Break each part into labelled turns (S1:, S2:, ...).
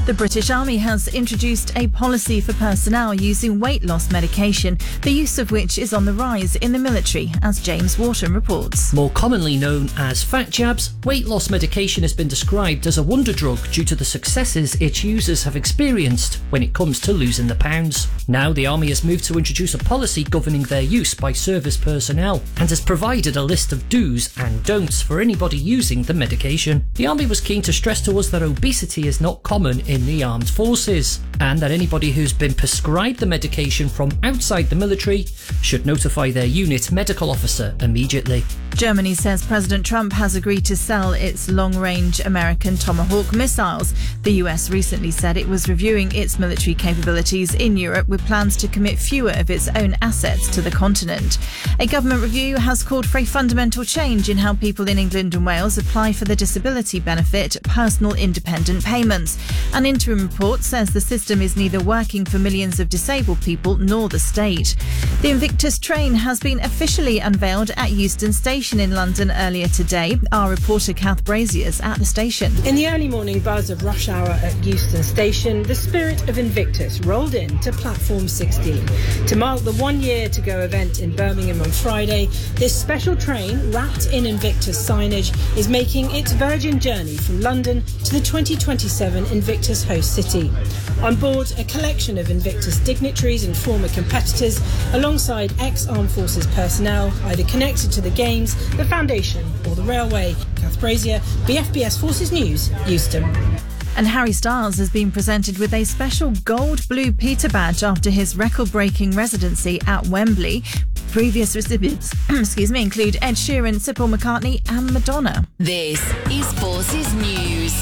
S1: The British Army has introduced a policy for personnel using weight loss medication, the use of which is on the rise in the military, as James Wharton reports.
S2: More commonly known as fat jabs, weight loss medication has been described as a wonder drug due to the successes its users have experienced when it comes to losing the pounds. Now the Army has moved to introduce a policy governing their use by service personnel and has provided a list of do's and don'ts for anybody using the medication. The Army was keen to stress to us that obesity is not common in the armed forces, and that anybody who's been prescribed the medication from outside the military should notify their unit medical officer immediately.
S1: Germany says President Trump has agreed to sell its long-range American Tomahawk missiles. The US recently said it was reviewing its military capabilities in Europe with plans to commit fewer of its own assets to the continent. A government review has called for a fundamental change in how people in England and Wales apply for the disability benefit personal independent payments. An interim report says the system is neither working for millions of disabled people nor the state. The Invictus train has been officially unveiled at Euston Station in London earlier today. Our reporter Kath Brazier's at the station.
S3: In the early morning buzz of rush hour at Euston Station, the spirit of Invictus rolled in to platform 16. To mark the 1 year to go event in Birmingham on Friday, this special train, wrapped in Invictus signage, is making its virgin journey from London to the 2027 Invictus host city. On board, a collection of Invictus dignitaries and former competitors, alongside ex-armed forces personnel, either connected to the Games, the Foundation or the Railway. Kath Brazier, BFBS Forces News, Euston.
S1: And Harry Styles has been presented with a special gold-blue Peter badge after his record-breaking residency at Wembley. Previous recipients include Ed Sheeran, Sir Paul McCartney and Madonna.
S4: This is Forces News.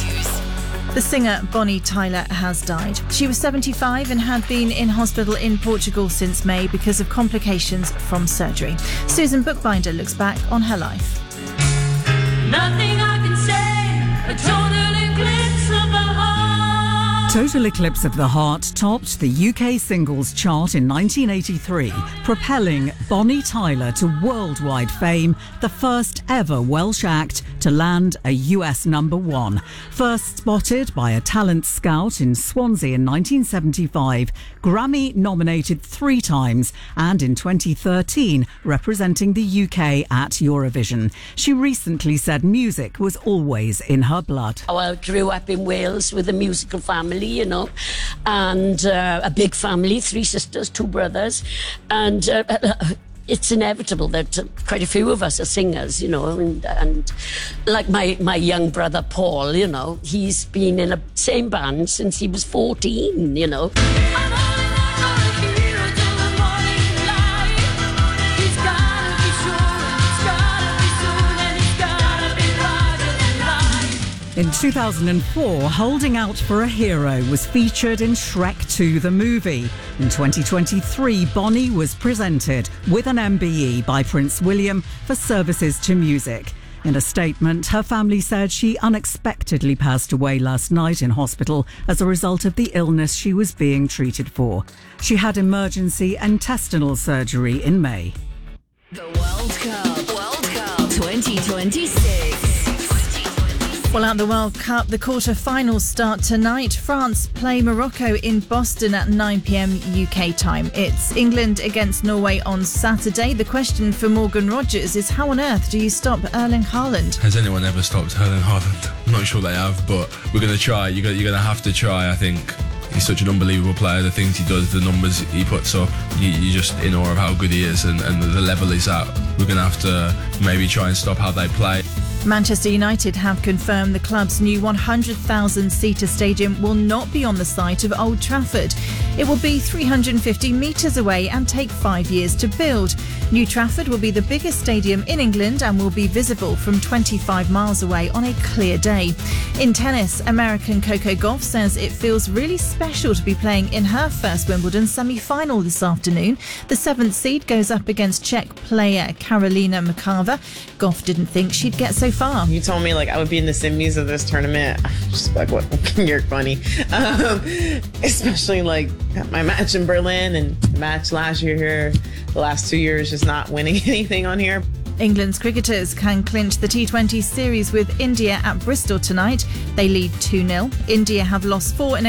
S1: The singer Bonnie Tyler has died. She was 75 and had been in hospital in Portugal since May because of complications from surgery. Susan Bookbinder looks back on her life.
S5: Nothing I can say, a total eclipse of the heart.
S6: Total Eclipse of the Heart topped the UK singles chart in 1983, propelling Bonnie Tyler to worldwide fame, the first ever Welsh act to land a US #1. First spotted by a talent scout in Swansea in 1975, Grammy nominated 3 times, and in 2013 representing the UK at Eurovision. She recently said music was always in her blood.
S7: I grew up in Wales with a musical family, you know, and a big family, 3 sisters, 2 brothers, and it's inevitable that quite a few of us are singers, you know, and like my young brother Paul, you know, he's been in the same band since he was 14, you know.
S6: In 2004, Holding Out for a Hero was featured in Shrek 2 the movie. In 2023, Bonnie was presented with an MBE by Prince William for services to music. In a statement, her family said she unexpectedly passed away last night in hospital as a result of the illness she was being treated for. She had emergency intestinal surgery in May.
S4: The World Cup 2026.
S1: Well, at the World Cup, the quarter-finals start tonight. France play Morocco in Boston at 9 p.m. UK time. It's England against Norway on Saturday. The question for Morgan Rogers is, how on earth do you stop Erling Haaland?
S8: Has anyone ever stopped Erling Haaland? I'm not sure they have, but we're going to try. You're going to have to try, I think. He's such an unbelievable player. The things he does, the numbers he puts up, you're just in awe of how good he is and the level he's at. We're going to have to maybe try and stop how they play.
S1: Manchester United have confirmed the club's new 100,000-seater stadium will not be on the site of Old Trafford. It will be 350 metres away and take 5 years to build. New Trafford will be the biggest stadium in England and will be visible from 25 miles away on a clear day. In tennis, American Coco Gauff says it feels really special to be playing in her first Wimbledon semi-final this afternoon. The 7th seed goes up against Czech player Karolina Muchova. Gauff didn't think she'd get so far.
S9: You told me I would be in the semis of this tournament. I'm just like, what? You're funny. Especially my match in Berlin and the match last year here. The last 2 years just not winning anything on here.
S1: England's cricketers can clinch the T20 series with India at Bristol tonight. They lead 2-0. India have lost 4 in